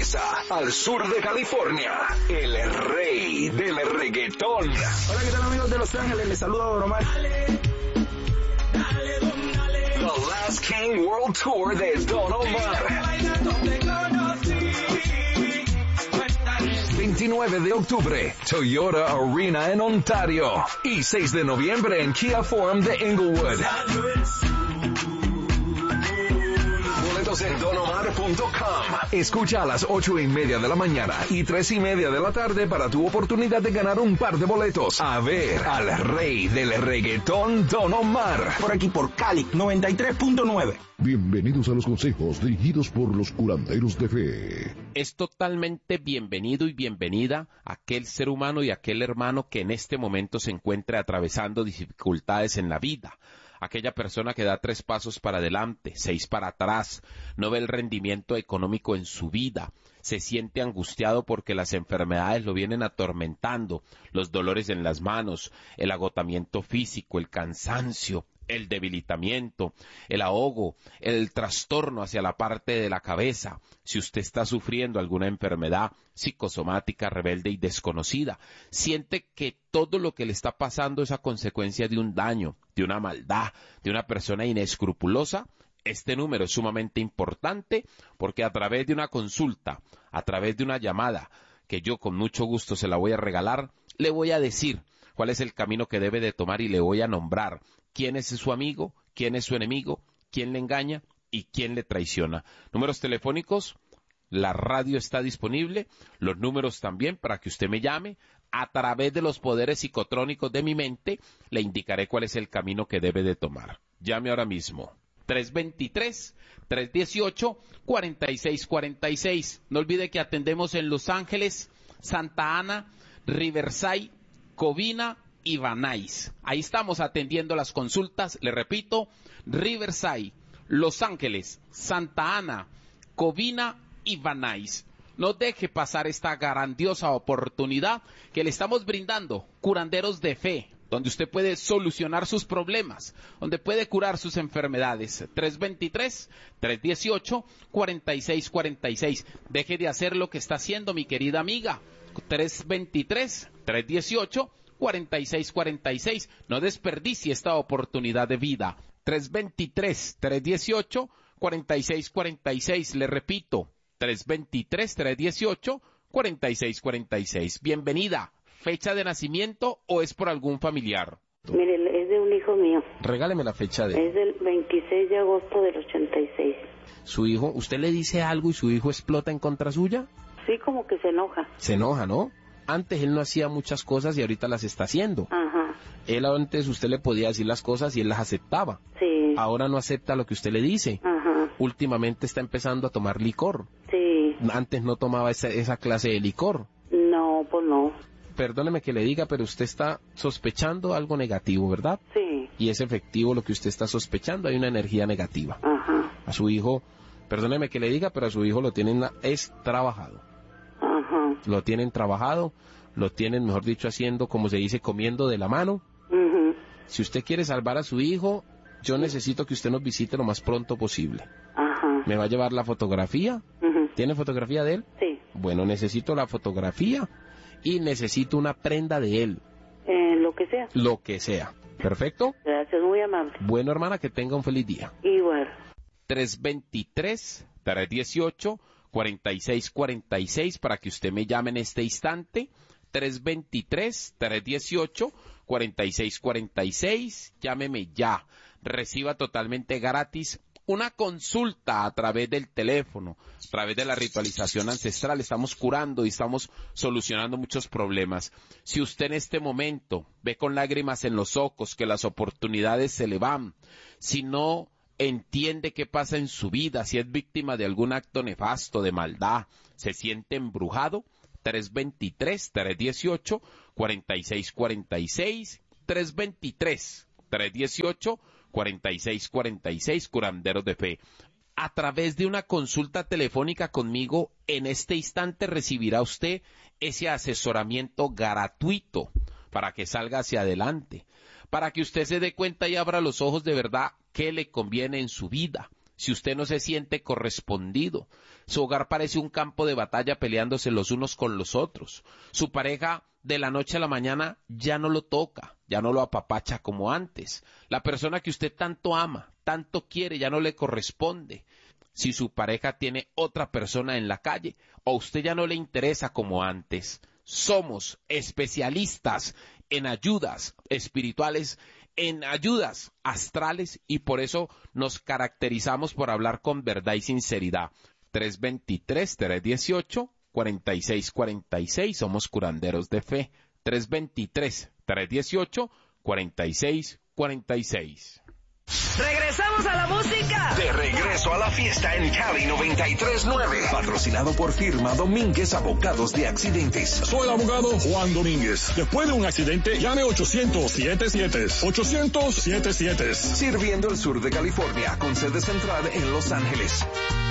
Nexa, al sur de California, el rey del reggaetón. Hola, ¿qué tal amigos de Los Ángeles? Les saluda Don Omar. The Last King World Tour de Don Omar. 29 de octubre, Toyota Arena en Ontario. Y 6 de noviembre en Kia Forum de Inglewood. Boletos en donomar.com. Escucha a las 8:30 de la mañana y 3:30 de la tarde para tu oportunidad de ganar un par de boletos. A ver al rey del reggaetón, Don Omar. Por aquí por Cali 93.9. Bienvenidos a los consejos dirigidos por los curanderos de fe. Es totalmente bienvenido y bienvenida aquel ser humano y aquel hermano que en este momento se encuentre atravesando dificultades en la vida. Aquella persona que da 3 pasos para adelante, 6 para atrás, no ve el rendimiento económico en su vida, se siente angustiado porque las enfermedades lo vienen atormentando, los dolores en las manos, el agotamiento físico, el cansancio, el debilitamiento, el ahogo, el trastorno hacia la parte de la cabeza. Si usted está sufriendo alguna enfermedad psicosomática, rebelde y desconocida, siente que todo lo que le está pasando es a consecuencia de un daño, de una maldad, de una persona inescrupulosa, este número es sumamente importante porque a través de una consulta, a través de una llamada, que yo con mucho gusto se la voy a regalar, le voy a decir cuál es el camino que debe de tomar y le voy a nombrar quién es su amigo, quién es su enemigo, quién le engaña y quién le traiciona. Números telefónicos, la radio está disponible, los números también para que usted me llame. A través de los poderes psicotrónicos de mi mente, le indicaré cuál es el camino que debe de tomar. Llame ahora mismo. 323-318-4646. No olvide que atendemos en Los Ángeles, Santa Ana, Riverside, Covina y Van Nuys. Ahí estamos atendiendo las consultas, le repito, Riverside, Los Ángeles, Santa Ana, Covina y Van Nuys. No deje pasar esta grandiosa oportunidad que le estamos brindando, curanderos de fe, donde usted puede solucionar sus problemas, donde puede curar sus enfermedades. 323-318-4646. Deje de hacer lo que está haciendo mi querida amiga. 323-318-4646. No desperdicie esta oportunidad de vida. 323-318-4646. Le repito, 323-318-4646. Bienvenida. ¿Fecha de nacimiento o es por algún familiar? Mire, es de un hijo mío. Regáleme la fecha de... Es del 26 de agosto del 86. ¿Su hijo, usted le dice algo y su hijo explota en contra suya? Sí, como que se enoja. Se enoja, ¿no? Antes él no hacía muchas cosas y ahorita las está haciendo. Ajá. Él antes usted le podía decir las cosas y él las aceptaba. Sí. Ahora no acepta lo que usted le dice. Ajá. Últimamente está empezando a tomar licor. Sí. Antes no tomaba esa clase de licor. No, pues no. Perdóneme que le diga, pero usted está sospechando algo negativo, ¿verdad? Sí. Y es efectivo lo que usted está sospechando, hay una energía negativa. Ajá. A su hijo, perdóneme que le diga, pero a su hijo lo tienen trabajado. Ajá. Lo tienen trabajado, lo tienen, mejor dicho, haciendo, como se dice, comiendo de la mano. Uh-huh. Si usted quiere salvar a su hijo, yo necesito que usted nos visite lo más pronto posible. Ajá. ¿Me va a llevar la fotografía? Uh-huh. ¿Tiene fotografía de él? Sí. Bueno, necesito la fotografía y necesito una prenda de él. Lo que sea. Lo que sea. ¿Perfecto? Gracias, muy amable. Bueno, hermana, que tenga un feliz día. Igual. 323-318-4646 para que usted me llame en este instante. 323-318-4646. Llámeme ya. Reciba totalmente gratis una consulta a través del teléfono, a través de la ritualización ancestral. Estamos curando y estamos solucionando muchos problemas. Si usted en este momento ve con lágrimas en los ojos que las oportunidades se le van, si no entiende qué pasa en su vida, si es víctima de algún acto nefasto, de maldad, se siente embrujado, 323-318-4646, 323-318-4646, curanderos de fe. A través de una consulta telefónica conmigo, en este instante recibirá usted ese asesoramiento gratuito para que salga hacia adelante, para que usted se dé cuenta y abra los ojos de verdad qué le conviene en su vida, si usted no se siente correspondido. Su hogar parece un campo de batalla peleándose los unos con los otros. Su pareja de la noche a la mañana ya no lo toca, ya no lo apapacha como antes. La persona que usted tanto ama, tanto quiere, ya no le corresponde. Si su pareja tiene otra persona en la calle o usted ya no le interesa como antes. Somos especialistas en ayudas espirituales, en ayudas astrales, y por eso nos caracterizamos por hablar con verdad y sinceridad. 323-318-4646, somos curanderos de fe. 323-318-4646. ¡Regresamos a la música! De regreso a la fiesta en Cali 93.9. Patrocinado por firma Domínguez Abogados de Accidentes. Soy el abogado Juan Domínguez. Después de un accidente, llame 800-77. 800-77. Sirviendo el sur de California con sede central en Los Ángeles.